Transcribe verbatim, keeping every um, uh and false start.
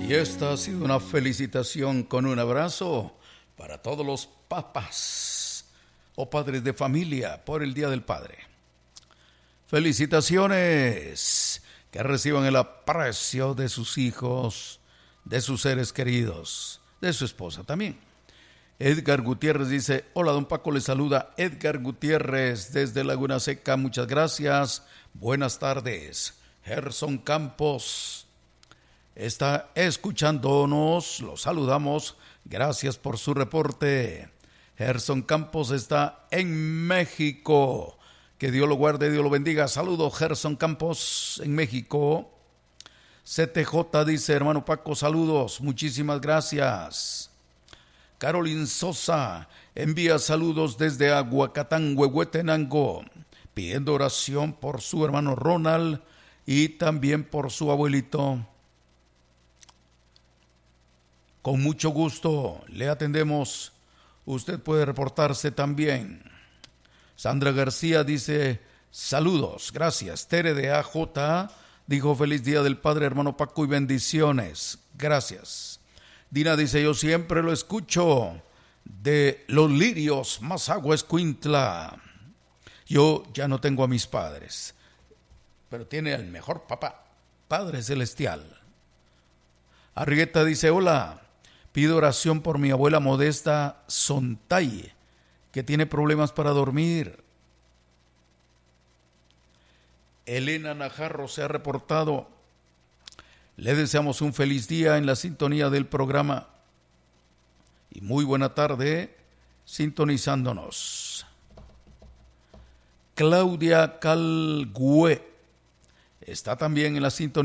Y esta ha sido una felicitación con un abrazo para todos los papás o padres de familia por el Día del Padre. Felicitaciones, que reciban el aprecio de sus hijos, de sus seres queridos, de su esposa también. Edgar Gutiérrez dice: hola don Paco, le saluda Edgar Gutiérrez desde Laguna Seca, muchas gracias, buenas tardes. Gerson Campos está escuchándonos, lo saludamos, gracias por su reporte. Gerson Campos está en México, que Dios lo guarde, Dios lo bendiga. Saludos Gerson Campos en México. C T J dice: hermano Paco, saludos, muchísimas gracias. Carolyn Sosa envía saludos desde Aguacatán, Huehuetenango, pidiendo oración por su hermano Ronald y también por su abuelito. Con mucho gusto le atendemos. Usted puede reportarse también. Sandra García dice: saludos, gracias. Tere de A J dijo: feliz día del Padre, hermano Paco, y bendiciones. Gracias. Dina dice: yo siempre lo escucho de Los Lirios, Mazagua, Escuintla. Yo ya no tengo a mis padres, pero tiene el mejor papá, Padre Celestial. Arrieta dice: hola, pido oración por mi abuela Modesta Sontay, que tiene problemas para dormir. Elena Najarro se ha reportado. Le deseamos un feliz día en la sintonía del programa y muy buena tarde sintonizándonos. Claudia Calgüe está también en la sintonía.